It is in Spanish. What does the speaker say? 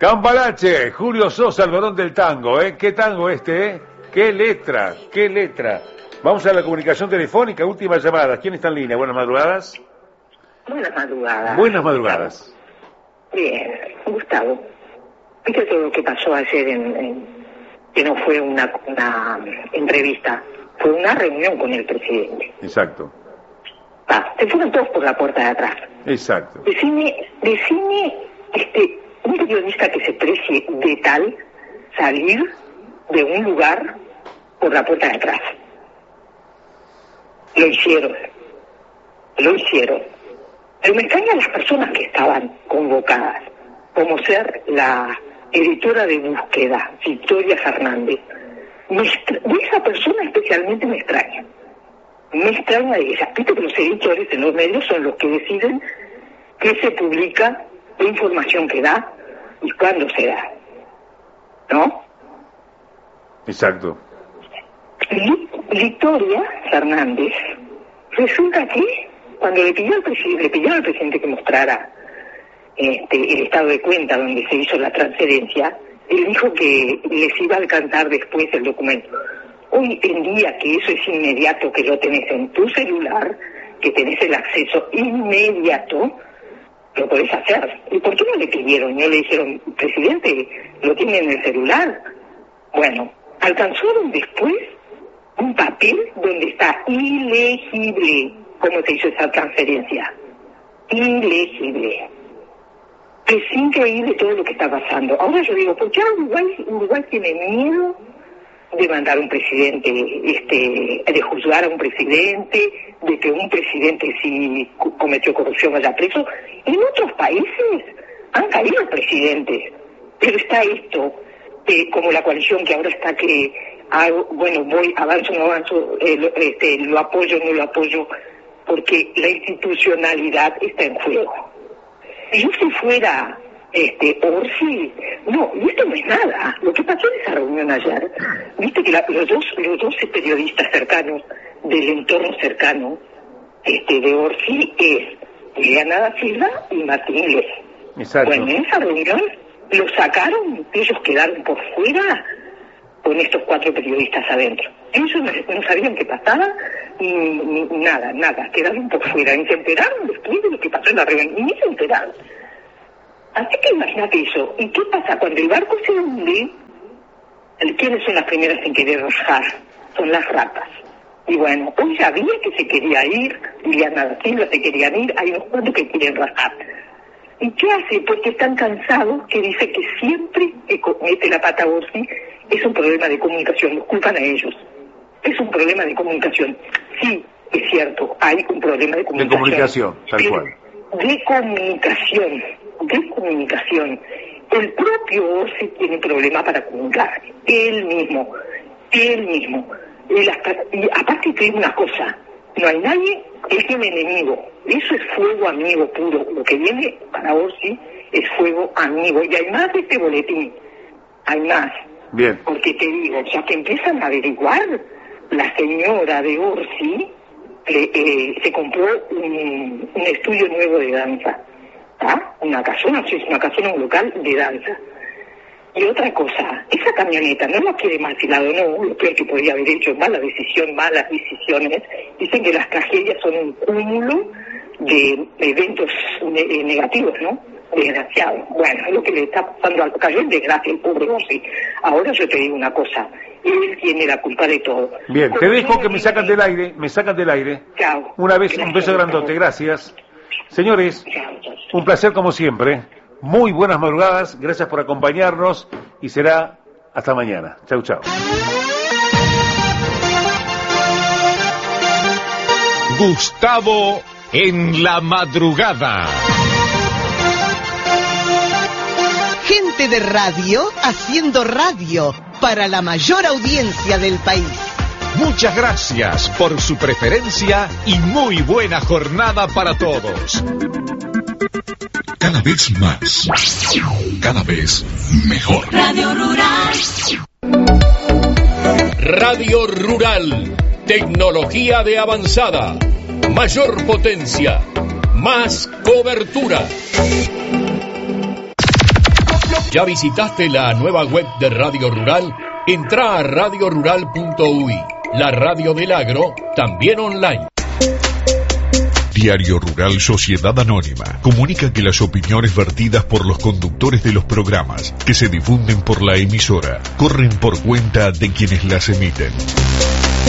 Cambalache, Julio Sosa, el varón del tango, ¿eh? ¿Qué tango este, eh? ¿Qué letra? ¿Qué letra? Vamos a la comunicación telefónica, última llamada. ¿Quién está en línea? Buenas madrugadas. Buenas madrugadas. Buenas madrugadas. Bien, Gustavo. ¿Viste todo lo que pasó ayer que no fue una entrevista? Fue una reunión con el presidente. Exacto. Se fueron todos por la puerta de atrás. Exacto. Decime, un periodista que se precie de tal salir de un lugar por la puerta de atrás. Lo hicieron. Pero me extrañan las personas que estaban convocadas, como ser la editora de Búsqueda, Victoria Fernández. De esa persona especialmente me extraña. Me extraña de ella. Viste que los editores en los medios son los que deciden qué se publica, qué información que da y cuándo se da. ¿No? Exacto. Victoria Fernández, resulta que cuando le pidieron al presidente que mostrara el estado de cuenta donde se hizo la transferencia, él dijo que les iba a alcanzar después el documento. Hoy en día que eso es inmediato, que lo tenés en tu celular, que tenés el acceso inmediato, lo podés hacer. ¿Y por qué no le pidieron? No le dijeron, presidente, lo tiene en el celular. Bueno, alcanzaron después un papel donde está ilegible cómo se hizo esa transferencia. Ilegible. Es increíble todo lo que está pasando. Ahora yo digo, ¿por qué Uruguay tiene miedo de mandar a un presidente, de juzgar a un presidente, de que un presidente si cometió corrupción vaya preso? En otros países han caído presidentes, pero está esto, como la coalición que ahora está que avanzo, no avanzo, lo apoyo, no lo apoyo, porque la institucionalidad está en juego. Si yo fuera Orsi, no, y esto no es nada. Lo que pasó en esa reunión ayer, viste que los dos periodistas cercanos, del entorno cercano de Orsi, es Liliana da Silva y Martín Inglés. Exacto. Bueno, en esa reunión lo sacaron, ellos quedaron por fuera con estos 4 periodistas adentro. Ellos no sabían qué pasaba, ni nada, quedaron por fuera. Y se enteraron después de lo que pasó en la reunión, y ni se enteraron. Así que imagínate eso. ¿Y qué pasa? Cuando el barco se hunde, ¿quiénes son las primeras en querer rajar? Son las ratas. Y bueno, hoy ya había que se quería ir, Liliana da Silva se querían ir, hay unos cuantos que quieren rajar. ¿Y qué hace? Porque están cansados, que dice que siempre que mete la pata a Orsi es un problema de comunicación, los culpan a ellos. Es un problema de comunicación. Sí, es cierto, hay un problema de comunicación. De comunicación, tal cual. De comunicación. El propio Orsi tiene problema para comunicar. Él mismo. Y aparte te digo una cosa, no hay nadie que tiene enemigo. Eso es fuego amigo puro. Lo que viene para Orsi es fuego amigo. Y hay más de este boletín. Hay más. Bien. Porque te digo, ya que empiezan a averiguar, la señora de Orsi se compró un estudio nuevo de danza. Una casona, un local de danza. Y otra cosa, esa camioneta no la quiere Marcilado, no, lo peor que podría haber hecho, malas decisiones. Dicen que las tragedias son un cúmulo de eventos negativos, ¿no? Desgraciado. Bueno, es lo que le está pasando, cayó en desgracia el pobre Orsi. Ahora yo te digo una cosa, él tiene la culpa de todo. Bien, te dejo que me sacan del aire. Chao. Una vez, un beso grandote, gracias. Señores, un placer como siempre. Muy buenas madrugadas, gracias por acompañarnos y será hasta mañana. Chau. Gustavo en la madrugada. Gente de radio haciendo radio para la mayor audiencia del país. Muchas gracias por su preferencia y muy buena jornada para todos. Cada vez más, cada vez mejor. Radio Rural, tecnología de avanzada, mayor potencia, más cobertura. ¿Ya visitaste la nueva web de Radio Rural? Entrá a radiorural.uy, la radio del agro, también online. Diario Rural Sociedad Anónima comunica que las opiniones vertidas por los conductores de los programas que se difunden por la emisora corren por cuenta de quienes las emiten.